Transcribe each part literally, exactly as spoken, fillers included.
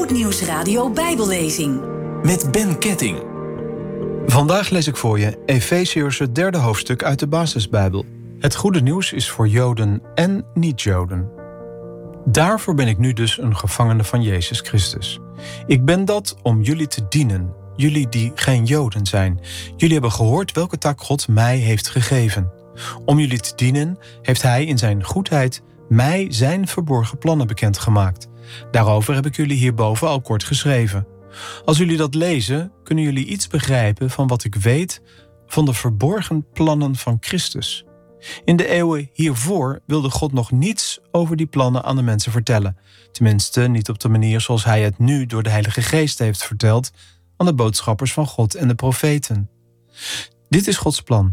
Groot Nieuws Radio Bijbellezing. Met Ben Ketting. Vandaag lees ik voor je Efeziërs het derde hoofdstuk uit de basisbijbel. Het goede nieuws is voor Joden en niet-Joden. Daarvoor ben ik nu dus een gevangene van Jezus Christus. Ik ben dat om jullie te dienen, jullie die geen Joden zijn. Jullie hebben gehoord welke taak God mij heeft gegeven. Om jullie te dienen heeft Hij in zijn goedheid mij zijn verborgen plannen bekendgemaakt. Daarover heb ik jullie hierboven al kort geschreven. Als jullie dat lezen, kunnen jullie iets begrijpen van wat ik weet van de verborgen plannen van Christus. In de eeuwen hiervoor wilde God nog niets over die plannen aan de mensen vertellen. Tenminste, niet op de manier zoals Hij het nu door de Heilige Geest heeft verteld aan de boodschappers van God en de profeten. Dit is Gods plan.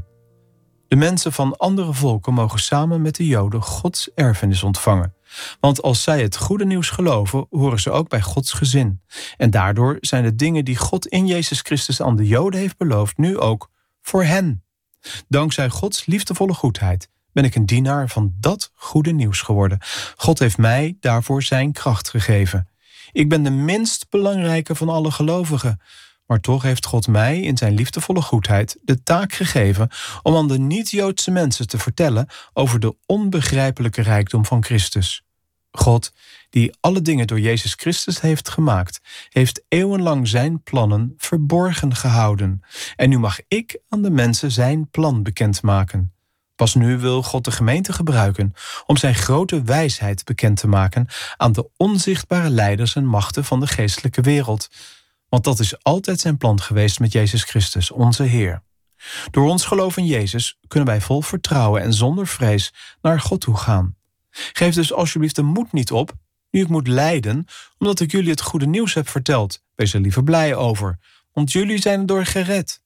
De mensen van andere volken mogen samen met de Joden Gods erfenis ontvangen. Want als zij het goede nieuws geloven, horen ze ook bij Gods gezin. En daardoor zijn de dingen die God in Jezus Christus aan de Joden heeft beloofd, nu ook voor hen. Dankzij Gods liefdevolle goedheid ben ik een dienaar van dat goede nieuws geworden. God heeft mij daarvoor zijn kracht gegeven. Ik ben de minst belangrijke van alle gelovigen. Maar toch heeft God mij in zijn liefdevolle goedheid de taak gegeven om aan de niet-Joodse mensen te vertellen over de onbegrijpelijke rijkdom van Christus. God, die alle dingen door Jezus Christus heeft gemaakt, heeft eeuwenlang zijn plannen verborgen gehouden. En nu mag ik aan de mensen zijn plan bekendmaken. Pas nu wil God de gemeente gebruiken om zijn grote wijsheid bekend te maken aan de onzichtbare leiders en machten van de geestelijke wereld. Want dat is altijd zijn plan geweest met Jezus Christus, onze Heer. Door ons geloof in Jezus kunnen wij vol vertrouwen en zonder vrees naar God toe gaan. Geef dus alsjeblieft de moed niet op, nu ik moet lijden, omdat ik jullie het goede nieuws heb verteld. Wees er liever blij over, want jullie zijn erdoor gered.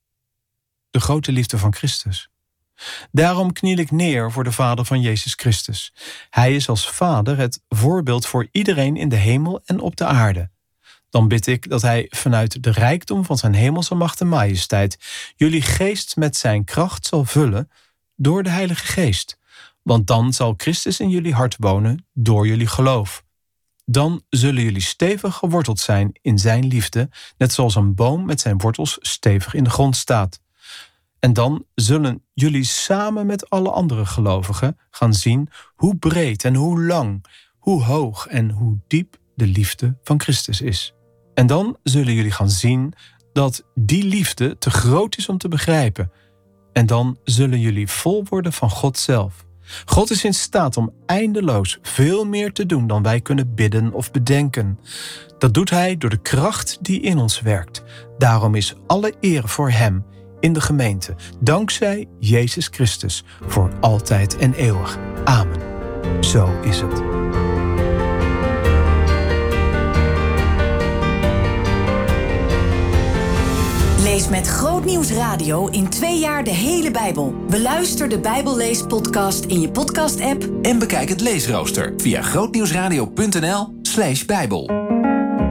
De grote liefde van Christus. Daarom kniel ik neer voor de Vader van Jezus Christus. Hij is als Vader het voorbeeld voor iedereen in de hemel en op de aarde. Dan bid ik dat Hij vanuit de rijkdom van zijn hemelse macht en majesteit jullie geest met zijn kracht zal vullen door de Heilige Geest. Want dan zal Christus in jullie hart wonen door jullie geloof. Dan zullen jullie stevig geworteld zijn in zijn liefde, net zoals een boom met zijn wortels stevig in de grond staat. En dan zullen jullie samen met alle andere gelovigen gaan zien hoe breed en hoe lang, hoe hoog en hoe diep de liefde van Christus is. En dan zullen jullie gaan zien dat die liefde te groot is om te begrijpen. En dan zullen jullie vol worden van God zelf. God is in staat om eindeloos veel meer te doen dan wij kunnen bidden of bedenken. Dat doet Hij door de kracht die in ons werkt. Daarom is alle eer voor Hem in de gemeente, dankzij Jezus Christus, voor altijd en eeuwig. Amen. Zo is het. Lees met Groot Nieuws Radio in twee jaar de hele Bijbel. Beluister de Bijbelleespodcast in je podcast-app. En bekijk het leesrooster via grootnieuwsradio punt n l slash bijbel.